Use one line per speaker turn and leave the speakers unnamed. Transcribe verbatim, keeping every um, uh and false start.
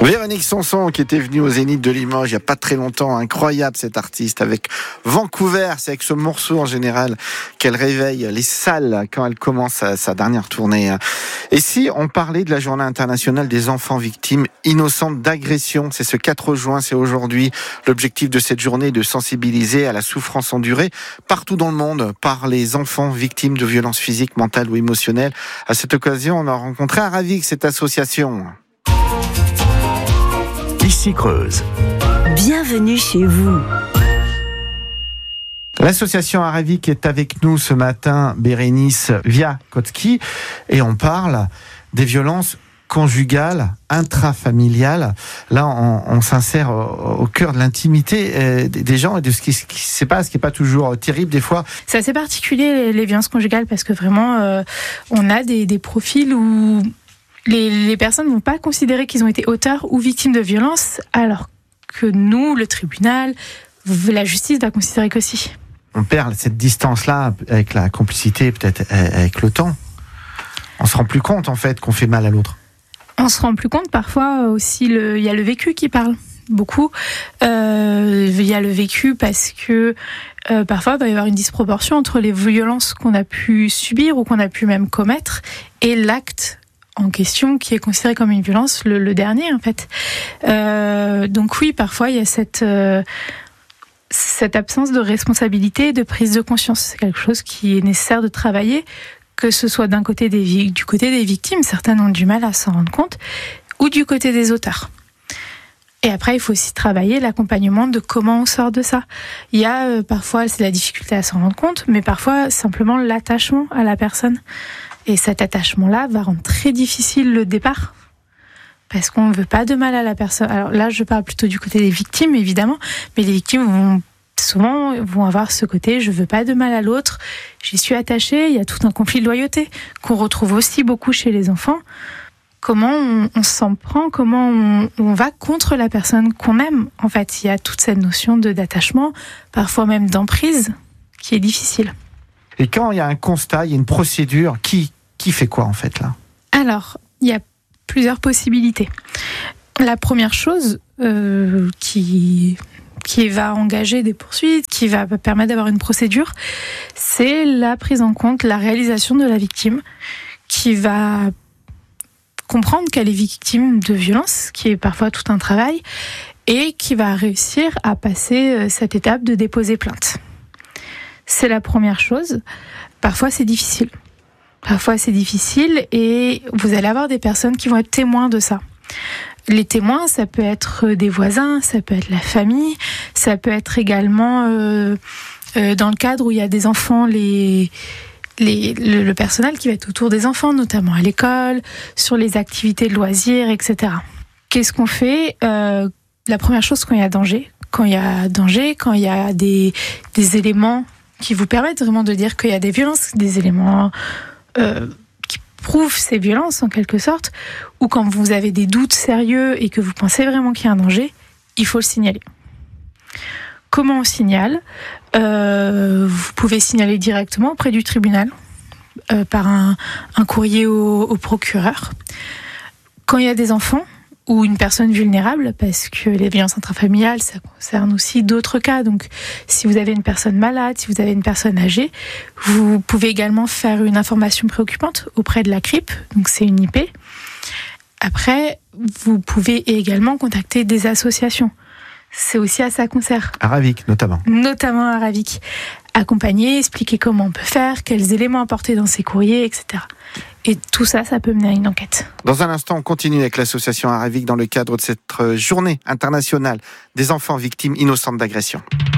Véronique Sanson qui était venue au Zénith de Limoges il n'y a pas très longtemps, incroyable cette artiste avec Vancouver, c'est avec ce morceau en général qu'elle réveille les salles quand elle commence sa, sa dernière tournée. Et si on parlait de la journée internationale des enfants victimes innocentes d'agression, c'est ce quatre juin, c'est aujourd'hui. L'objectif de cette journée est de sensibiliser à la souffrance endurée partout dans le monde par les enfants victimes de violences physiques, mentales ou émotionnelles. À cette occasion, on a rencontré à Ravik, cette association.
Ici Creuse.
Bienvenue chez vous.
L'association Aravik est avec nous ce matin, Bérénice Viakotsky, et on parle des violences conjugales, intrafamiliales. Là, on, on s'insère au, au cœur de l'intimité euh, des gens et de ce qui, ce qui se passe, ce qui n'est pas toujours terrible des fois.
C'est assez particulier les, les violences conjugales parce que vraiment, euh, on a des, des profils où Les, les personnes ne vont pas considérer qu'ils ont été auteurs ou victimes de violences, alors que nous, le tribunal, la justice va considérer que si.
On perd cette distance-là avec la complicité, peut-être avec le temps. On se rend plus compte, en fait, qu'on fait mal à l'autre.
On se rend plus compte, parfois aussi, le, il y a le vécu qui parle beaucoup. Euh, il y a le vécu parce que euh, parfois, il va y avoir une disproportion entre les violences qu'on a pu subir ou qu'on a pu même commettre et l'acte en question qui est considéré comme une violence, le, le dernier en fait. Euh, donc oui, parfois il y a cette, euh, cette absence de responsabilité et de prise de conscience. C'est quelque chose qui est nécessaire de travailler, que ce soit d'un côté des, du côté des victimes, certaines ont du mal à s'en rendre compte, ou du côté des auteurs. Et après, il faut aussi travailler l'accompagnement de comment on sort de ça. Il y a euh, parfois, c'est la difficulté à s'en rendre compte, mais parfois simplement l'attachement à la personne. Et cet attachement-là va rendre très difficile le départ. Parce qu'on ne veut pas de mal à la personne. Alors là, je parle plutôt du côté des victimes, évidemment. Mais les victimes vont souvent vont avoir ce côté, je ne veux pas de mal à l'autre. J'y suis attachée. Il y a tout un conflit de loyauté qu'on retrouve aussi beaucoup chez les enfants. Comment on, on s'en prend, comment on, on va contre la personne qu'on aime. En fait, il y a toute cette notion de, d'attachement, parfois même d'emprise, qui est difficile.
Et quand il y a un constat, il y a une procédure, qui, qui fait quoi en fait là ?
Alors, il y a plusieurs possibilités. La première chose euh, qui, qui va engager des poursuites, qui va permettre d'avoir une procédure, c'est la prise en compte, la réalisation de la victime, qui va comprendre qu'elle est victime de violence, qui est parfois tout un travail, et qui va réussir à passer cette étape de déposer plainte. C'est la première chose. Parfois, c'est difficile. Parfois, c'est difficile et vous allez avoir des personnes qui vont être témoins de ça. Les témoins, ça peut être des voisins, ça peut être la famille, ça peut être également euh, euh, dans le cadre où il y a des enfants, les, les, le, le personnel qui va être autour des enfants, notamment à l'école, sur les activités de loisirs, et cetera. Qu'est-ce qu'on fait ? euh, La première chose, quand il y a danger, quand il y a danger, quand il y a des, des éléments qui vous permettent vraiment de dire qu'il y a des violences, des éléments euh, qui prouvent ces violences en quelque sorte, ou quand vous avez des doutes sérieux et que vous pensez vraiment qu'il y a un danger, il faut le signaler. Comment on signale ? euh, Vous pouvez signaler directement auprès du tribunal, euh, par un, un courrier au, au procureur. Quand il y a des enfants, ou une personne vulnérable, parce que les violences intrafamiliales, ça concerne aussi d'autres cas. Donc, si vous avez une personne malade, si vous avez une personne âgée, vous pouvez également faire une information préoccupante auprès de la C R I P, donc c'est une I P. Après, vous pouvez également contacter des associations. C'est aussi à ça qu'on sert.
Aravik, notamment.
Notamment Aravik. Accompagner, expliquer comment on peut faire, quels éléments apporter dans ces courriers, et cetera. Et tout ça, ça peut mener à une enquête.
Dans un instant, on continue avec l'association Aravik dans le cadre de cette journée internationale des enfants victimes innocentes d'agression.